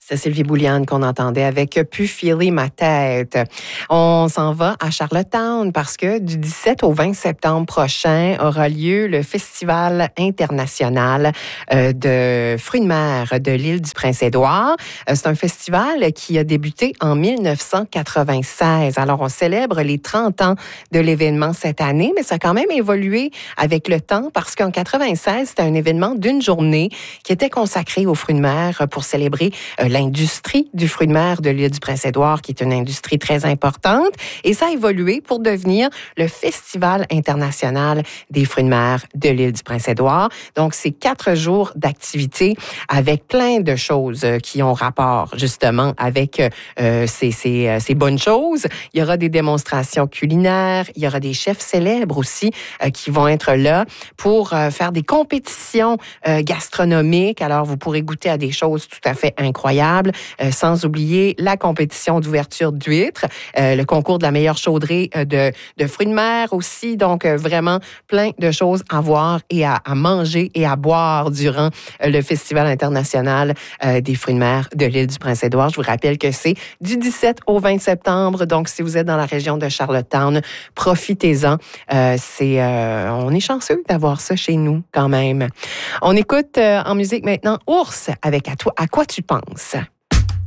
C'est Sylvie Bouliane qu'on entendait avec « Pu filer ma tête ». On s'en va à Charlottetown parce que du 17 au 20 septembre prochain aura lieu le Festival international de fruits de mer de l'île du Prince-Édouard. C'est un festival qui a débuté en 1996. Alors, on célèbre les 30 ans de l'événement cette année, mais ça a quand même évolué avec le temps parce qu'en 96, c'était un événement d'une journée qui était consacré aux fruits de mer pour célébrer l'industrie du fruit de mer de l'île du Prince-Édouard, qui est une industrie très importante. Et ça a évolué pour devenir le Festival international des fruits de mer de l'île du Prince-Édouard. Donc, c'est 4 jours d'activité avec plein de choses qui ont rapport, justement, avec ces bonnes choses. Il y aura des démonstrations culinaires. Il y aura des chefs célèbres aussi qui vont être là pour faire des compétitions gastronomiques. Alors, vous pourrez goûter à des choses tout à fait incroyables, sans oublier la compétition d'ouverture d'huîtres, le concours de la meilleure chaudrée de fruits de mer aussi. Donc, vraiment plein de choses à voir et à manger et à boire durant le Festival international des fruits de mer de l'île du Prince-Édouard. Je vous rappelle que c'est du 17 au 20 septembre. Donc, si vous êtes dans la région de Charlottetown, profitez-en. On est chanceux d'avoir ça chez nous quand même. On écoute en musique maintenant Ours avec À quoi tu penses.